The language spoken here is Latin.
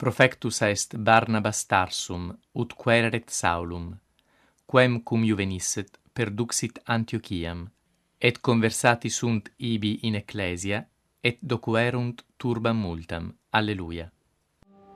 Profectus est Barnabas Tarsum, ut quaereret Saulum, quem cum juvenisset perduxit Antiochiam, et conversati sunt ibi in ecclesia, et docuerunt turbam multam. Alleluia.